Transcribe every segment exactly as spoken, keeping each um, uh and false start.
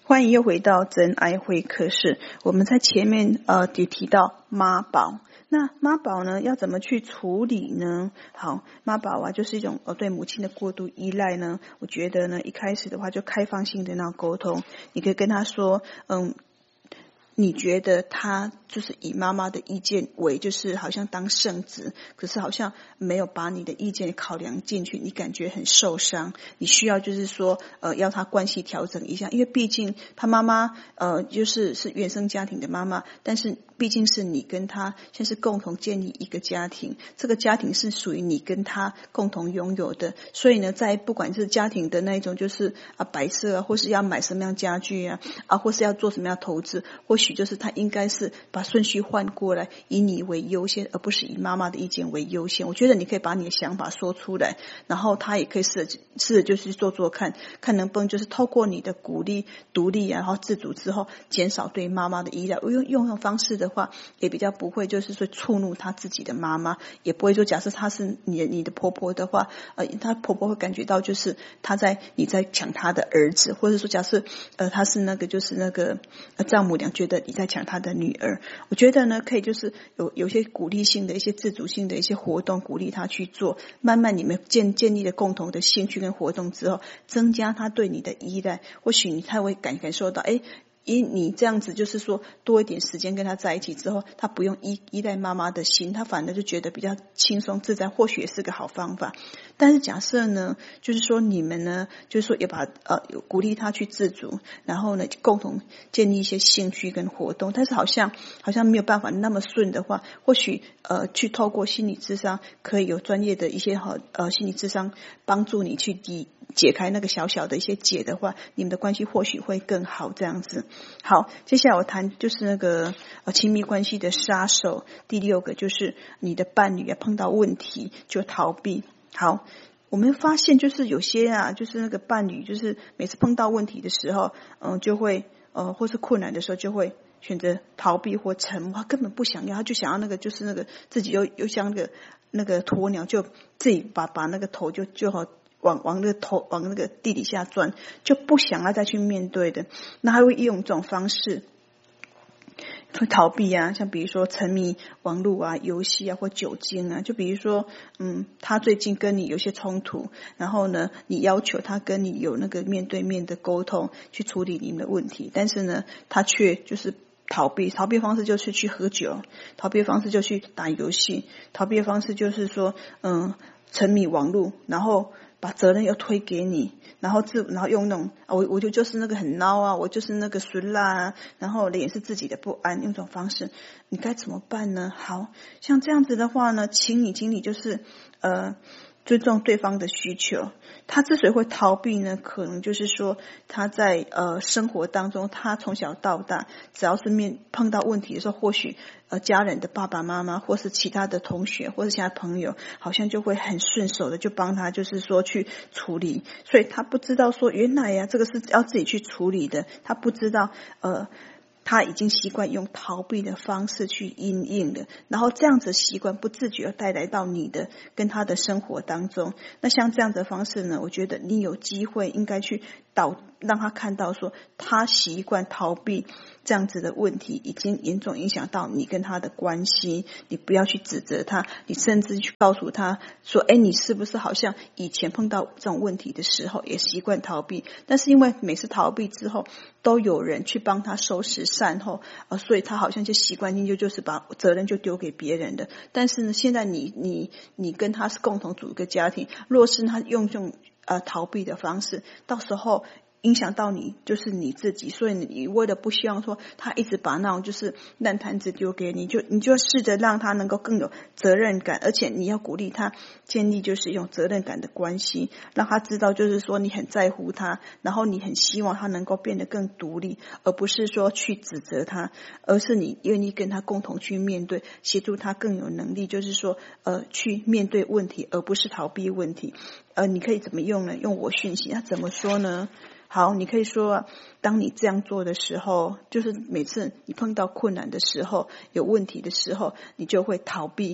欢迎又回到真爱会客室。我们在前面呃也提到妈宝，那妈宝呢要怎么去处理呢？好，妈宝啊就是一种呃对母亲的过度依赖呢。我觉得呢一开始的话就开放性的那种沟通，你可以跟他说，嗯。你觉得他就是以妈妈的意见为就是好像当圣旨，可是好像没有把你的意见考量进去，你感觉很受伤，你需要就是说呃要他关系调整一下，因为毕竟他妈妈呃就是是原生家庭的妈妈，但是毕竟是你跟他现在是共同建立一个家庭，这个家庭是属于你跟他共同拥有的，所以呢在不管是家庭的那一种就是啊摆设啊，或是要买什么样家具啊啊或是要做什么样投资，或许就是他应该是把顺序换过来，以你为优先，而不是以妈妈的意见为优先。我觉得你可以把你的想法说出来，然后他也可以试着试着就是做做看，看能不能就是透过你的鼓励独立啊，然后自主之后减少对妈妈的依赖。用用这种方式的话也比较不会就是说触怒他自己的妈妈，也不会说假设他是你的你的婆婆的话呃，他婆婆会感觉到就是他在你在抢他的儿子，或者说假设呃他是那个就是那个呃丈母娘觉得你在抢他的女儿。我觉得呢可以就是有有些鼓励性的一些自主性的一些活动鼓励他去做，慢慢你们建建立了共同的兴趣跟活动之后，增加他对你的依赖，或许你才会感感受到诶因你这样子就是说多一点时间跟他在一起之后，他不用依依赖妈妈的心，他反而就觉得比较轻松自在，或许也是个好方法。但是假设呢就是说你们呢就是说也把呃鼓励他去自主，然后呢共同建立一些兴趣跟活动，但是好像好像没有办法那么顺的话，或许呃去透过心理咨商，可以有专业的一些呃心理咨商帮助你去解解开那个小小的一些结的话，你们的关系或许会更好这样子。好，接下来我谈就是那个呃亲密关系的杀手，第六个就是你的伴侣啊碰到问题就逃避。好，我们发现就是有些啊就是那个伴侣就是每次碰到问题的时候嗯、呃、就会呃或是困难的时候就会选择逃避或沉默，他根本不想要，他就想要那个就是那个自己又又像那个那个鸵鸟，就自己把把那个头就就好往往那个头往那个地底下钻，就不想要再去面对的。那他会用这种方式会逃避啊，像比如说沉迷网络啊游戏啊或酒精啊，就比如说嗯他最近跟你有些冲突，然后呢你要求他跟你有那个面对面的沟通去处理你们的问题，但是呢他却就是逃避，逃避方式就是去喝酒，逃避方式就去打游戏，逃避的方式就是说嗯沉迷网络，然后把责任又推给你，然后自然后用那种我我就就是那个很孬啊，我就是那个孙啦啊，然后也是自己的不安，用这种方式你该怎么办呢？好像这样子的话呢，请你请你就是呃尊重对方的需求。他之所以会逃避呢，可能就是说他在呃生活当中，他从小到大只要是面碰到问题的时候，或许呃家人的爸爸妈妈或是其他的同学或是其他朋友好像就会很顺手的就帮他就是说去处理，所以他不知道说原来呀、啊、这个是要自己去处理的，他不知道呃他已经习惯用逃避的方式去因应的，然后这样子的习惯不自觉带来到你的跟他的生活当中。那像这样的方式呢，我觉得你有机会应该去导让他看到说他习惯逃避这样子的问题已经严重影响到你跟他的关系，你不要去指责他，你甚至去告诉他说诶你是不是好像以前碰到这种问题的时候也习惯逃避，但是因为每次逃避之后都有人去帮他收拾善后、呃、所以他好像就习惯性就就是把责任就丢给别人的。但是呢现在你你你跟他是共同组一个家庭，若是他用这种呃逃避的方式，到时候影响到你就是你自己，所以你为了不希望说他一直把那种就是烂摊子丢给你，就你就试着让他能够更有责任感，而且你要鼓励他建立就是一种责任感的关系，让他知道就是说你很在乎他，然后你很希望他能够变得更独立，而不是说去指责他，而是你愿意跟他共同去面对，协助他更有能力就是说呃去面对问题，而不是逃避问题。呃你可以怎么用呢？用我讯息，那怎么说呢？好，你可以说当你这样做的时候，就是每次你碰到困难的时候有问题的时候，你就会逃避，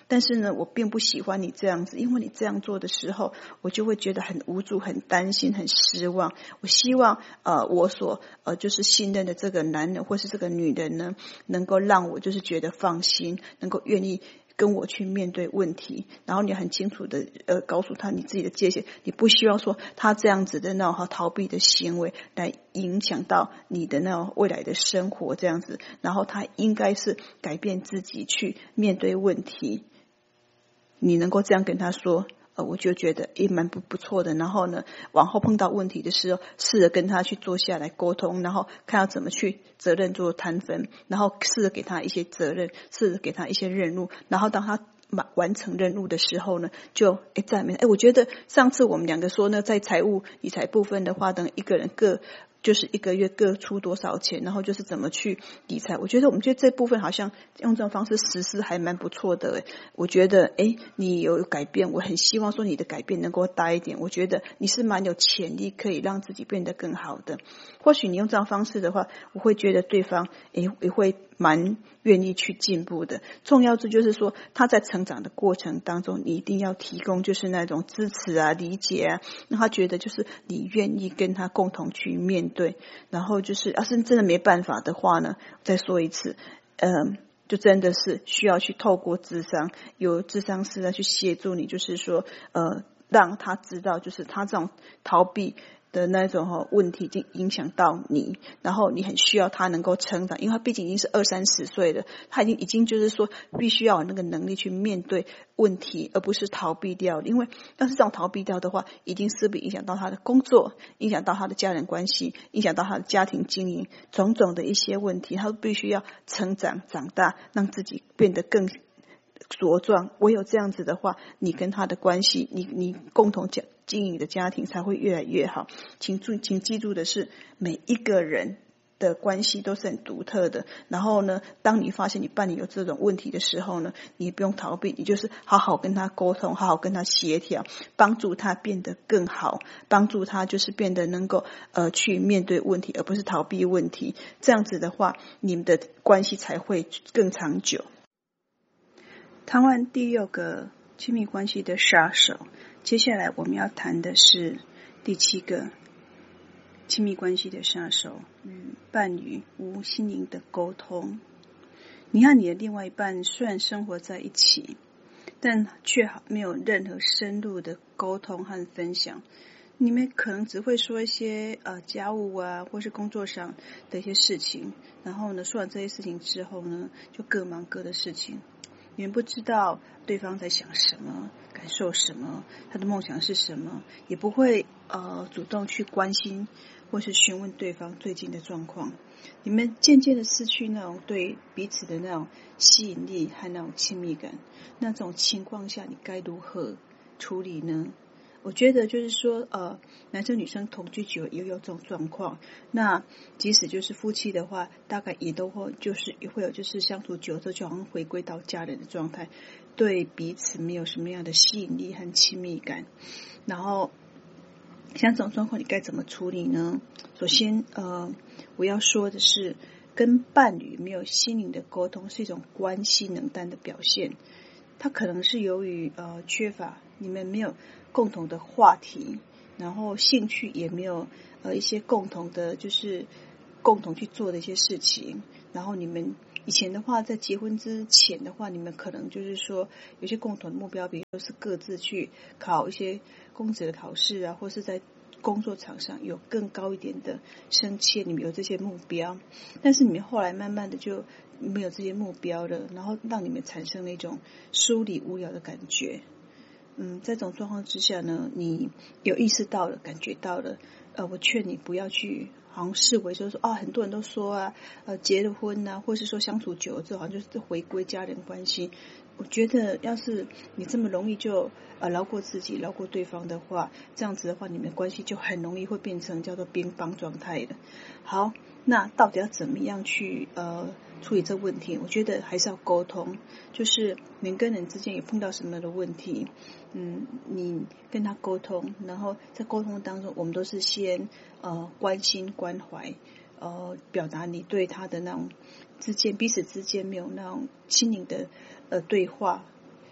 但是呢我并不喜欢你这样子，因为你这样做的时候我就会觉得很无助、很担心、很失望。我希望呃我所呃就是信任的这个男人或是这个女人呢，能够让我就是觉得放心，能够愿意跟我去面对问题，然后你很清楚的呃告诉他你自己的界限，你不希望说他这样子的那种逃避的行为来影响到你的那种未来的生活这样子，然后他应该是改变自己去面对问题。你能够这样跟他说，呃，我就觉得也蛮不不错的。然后呢，往后碰到问题的时候，试着跟他去坐下来沟通，然后看要怎么去责任做摊分，然后试着给他一些责任，试着给他一些任务，然后当他完成任务的时候呢，就诶赞美。诶我觉得上次我们两个说呢，在财务理财部分的话，等一个人各就是一个月各出多少钱，然后就是怎么去理财。我觉得我们觉得这部分好像用这种方式实施还蛮不错的诶。我觉得诶你有改变，我很希望说你的改变能够大一点。我觉得你是蛮有潜力可以让自己变得更好的。或许你用这样方式的话，我会觉得对方诶也会蛮愿意去进步的。重要的就是说他在成长的过程当中，你一定要提供就是那种支持啊、理解啊，让他觉得就是你愿意跟他共同去面对。然后就是要是真的没办法的话呢，再说一次嗯就真的是需要去透过諮商，有諮商师来去协助你，就是说呃让他知道就是他这种逃避的那种、哦、问题已经影响到你，然后你很需要他能够成长，因为他毕竟已经是二三十岁了，他已经已经就是说必须要有那个能力去面对问题，而不是逃避掉。因为要是这种逃避掉的话，已经势必影响到他的工作，影响到他的家人关系，影响到他的家庭经营，种种的一些问题，他必须要成长长大，让自己变得更茁壮。唯有这样子的话，你跟他的关系，你你共同经营的家庭才会越来越好。请注请记住的是，每一个人的关系都是很独特的。然后呢，当你发现你伴侣有这种问题的时候呢，你不用逃避，你就是好好跟他沟通，好好跟他协调，帮助他变得更好，帮助他就是变得能够呃去面对问题，而不是逃避问题。这样子的话，你们的关系才会更长久。谈完第六个亲密关系的杀手，接下来我们要谈的是第七个亲密关系的杀手，与伴侣无心灵的沟通。你和你的另外一半虽然生活在一起，但却没有任何深入的沟通和分享。你们可能只会说一些呃家务啊，或是工作上的一些事情，然后呢说完这些事情之后呢，就各忙各的事情。你们不知道对方在想什么，感受什么，他的梦想是什么，也不会呃主动去关心或是询问对方最近的状况。你们渐渐的失去那种对彼此的那种吸引力和那种亲密感。那种情况下，你该如何处理呢？我觉得就是说呃，男生女生同居久也有这种状况，那即使就是夫妻的话，大概也都会就是也会有就是相处久了之后就好像回归到家人的状态，对彼此没有什么样的吸引力和亲密感。然后像这种状况你该怎么处理呢？首先呃，我要说的是，跟伴侣没有心灵的沟通是一种关系冷淡的表现。它可能是由于呃缺乏你们没有共同的话题，然后兴趣也没有呃一些共同的就是共同去做的一些事情。然后你们以前的话在结婚之前的话，你们可能就是说有些共同的目标，比如说是各自去考一些公职的考试啊，或是在工作场上有更高一点的升迁，你们有这些目标。但是你们后来慢慢的就没有这些目标了，然后让你们产生了一种疏离无聊的感觉。嗯，在这种状况之下呢，你有意识到了，感觉到了，呃，我劝你不要去好像视为就是说啊，很多人都说啊，呃，结了婚啊，或是说相处久了之后，好像就是回归家人关系。我觉得要是你这么容易就呃饶过自己饶过对方的话，这样子的话你们的关系就很容易会变成叫做冰棒状态的。好，那到底要怎么样去呃处理这个问题？我觉得还是要沟通，就是人跟人之间有碰到什么样的问题，嗯，你跟他沟通，然后在沟通当中我们都是先呃关心关怀，呃表达你对他的那种之间彼此之间没有那种心灵的呃对话，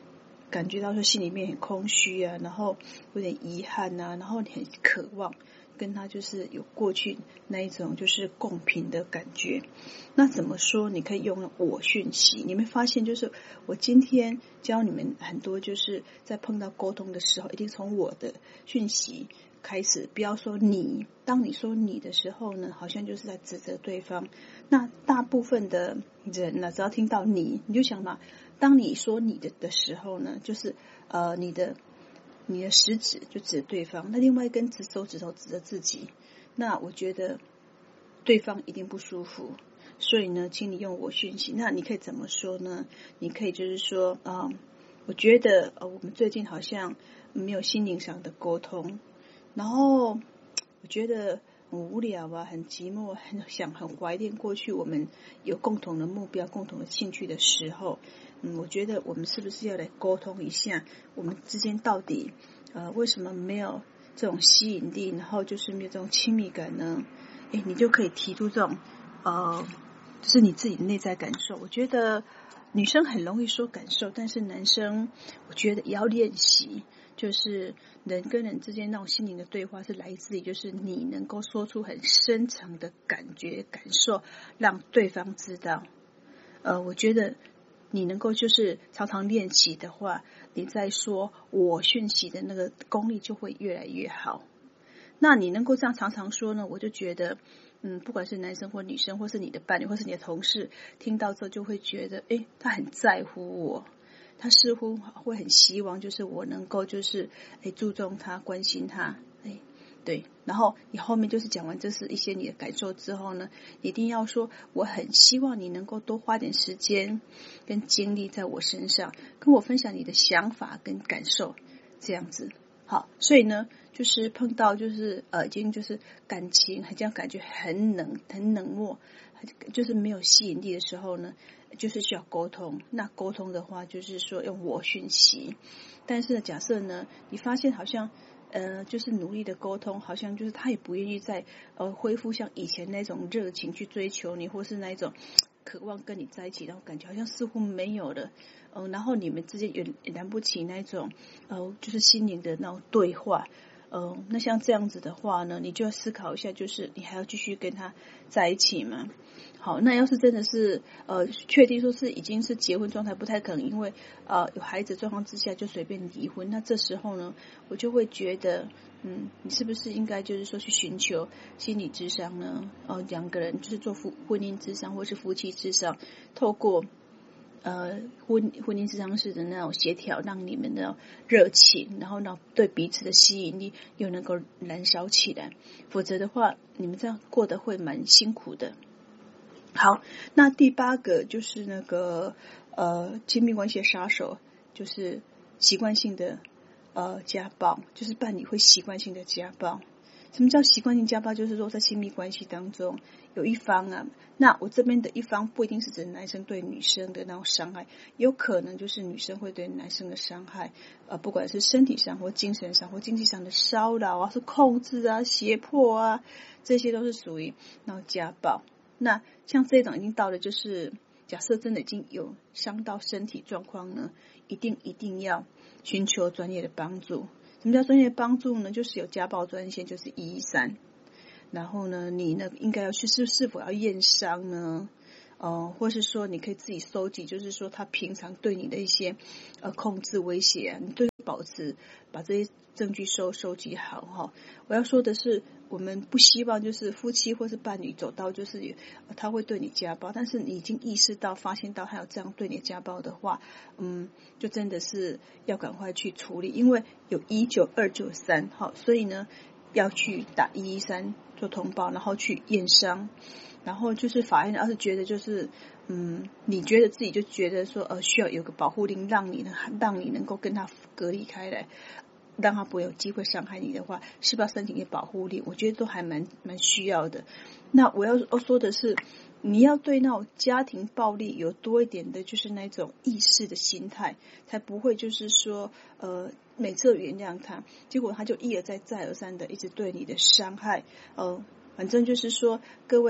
感觉到说心里面很空虚啊，然后有点遗憾啊，然后你很渴望跟他就是有过去那一种就是共频的感觉。那怎么说？你可以用我讯息。你们发现就是我今天教你们很多，就是在碰到沟通的时候，一定从我的讯息开始，不要说你。当你说你的时候呢，好像就是在指责对方。那大部分的人呢，只要听到你，你就想嘛，当你说你的的时候呢，就是呃你的你的食指就指着对方，那另外一根指手指头指着自己，那我觉得对方一定不舒服。所以呢，请你用我讯息。那你可以怎么说呢？你可以就是说，嗯，我觉得呃，我们最近好像没有心灵上的沟通，然后我觉得很无聊啊，很寂寞，很想很怀念过去我们有共同的目标、共同的兴趣的时候。嗯，我觉得我们是不是要来沟通一下，我们之间到底呃为什么没有这种吸引力，然后就是没有这种亲密感呢？诶，你就可以提出这种呃。就是你自己的内在感受。我觉得女生很容易说感受，但是男生我觉得也要练习，就是人跟人之间那种心灵的对话是来自于就是你能够说出很深层的感觉感受，让对方知道。呃，我觉得你能够就是常常练习的话，你在说我讯息的那个功力就会越来越好。那你能够这样常常说呢，我就觉得嗯，不管是男生或女生，或是你的伴侣，或是你的同事，听到之后就会觉得，诶，他很在乎我，他似乎会很希望，就是我能够，就是诶注重他，关心他，诶，对。然后你后面就是讲完这是一些你的感受之后呢，一定要说，我很希望你能够多花点时间跟精力在我身上，跟我分享你的想法跟感受，这样子。好，所以呢，就是碰到就是呃，已经就是感情，这样感觉很冷、很冷漠，就是没有吸引力的时候呢，就是需要沟通。那沟通的话，就是说用我讯息。但是呢，假设呢，你发现好像呃，就是努力的沟通，好像就是他也不愿意再呃恢复像以前那种热情去追求你，或是那一种渴望跟你在一起，然后感觉好像似乎没有了。嗯、呃，然后你们之间也燃不起那种呃，就是心灵的那种对话。呃，那像这样子的话呢，你就要思考一下，就是你还要继续跟他在一起吗？好，那要是真的是呃确定说是已经是结婚状态，不太可能因为呃有孩子状况之下就随便离婚。那这时候呢，我就会觉得，嗯，你是不是应该就是说去寻求心理咨商呢？呃，两个人就是做夫婚姻咨商或是夫妻咨商，透过呃，婚婚姻咨商室的那种协调，让你们的热情，然后呢对彼此的吸引力又能够燃烧起来。否则的话，你们这样过得会蛮辛苦的。好，那第八个就是那个呃亲密关系的杀手，就是习惯性的呃家暴，就是伴侣会习惯性的家暴。什么叫习惯性家暴？就是说在亲密关系当中有一方啊，那我这边的一方不一定是指男生对女生的那种伤害，有可能就是女生会对男生的伤害，呃，不管是身体上或精神上或经济上的骚扰啊，是控制啊、胁迫啊，这些都是属于那种家暴。那像这种已经到了，就是假设真的已经有伤到身体状况呢，一定一定要寻求专业的帮助。什么叫专业帮助呢？就是有家暴专线，就是一一三。然后呢，你呢应该要去是是否要验伤呢？呃，或是说你可以自己收集，就是说他平常对你的一些呃控制威胁啊，你都保持把这些证据收收集好哈。我要说的是，我们不希望就是夫妻或是伴侣走到就是呃他会对你家暴，但是你已经意识到发现到他有这样对你家暴的话，嗯，就真的是要赶快去处理，因为有一九二九三哈，所以呢要去打一一三做通报，然后去验伤。然后就是法院要是觉得就是嗯，你觉得自己就觉得说呃需要有个保护令，让你让你能够跟他隔离开来，让他不会有机会伤害你的话，是不是要申请一个保护令？我觉得都还蛮蛮需要的。那我要说的是，你要对那种家庭暴力有多一点的就是那种意识的心态，才不会就是说呃每次原谅他，结果他就一而再再而三的一直对你的伤害。呃反正就是说各位，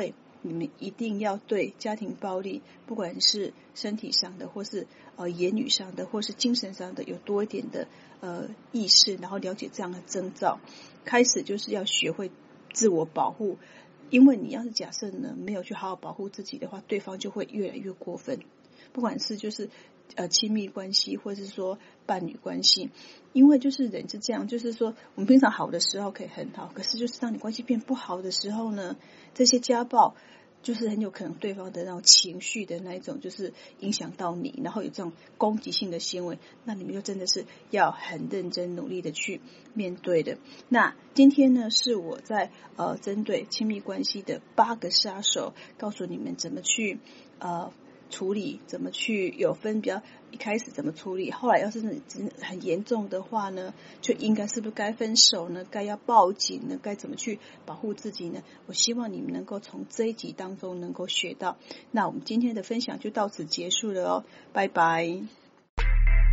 你们一定要对家庭暴力，不管是身体上的，或是呃言语上的，或是精神上的，有多一点的呃意识，然后了解这样的征兆，开始就是要学会自我保护。因为你要是假设呢没有去好好保护自己的话，对方就会越来越过分，不管是就是呃亲密关系，或是说伴侣关系。因为就是人是这样，就是说我们平常好的时候可以很好，可是就是当你关系变不好的时候呢，这些家暴就是很有可能对方的那种情绪的那一种，就是影响到你，然后有这种攻击性的行为，那你们就真的是要很认真努力的去面对的。那今天呢，是我在呃针对亲密关系的八个杀手，告诉你们怎么去呃处理，怎么去有分比较一开始怎么处理，后来要是很严重的话呢，就应该是不是该分手呢？该要报警呢？该怎么去保护自己呢？我希望你们能够从这一集当中能够学到。那我们今天的分享就到此结束了哦，拜拜。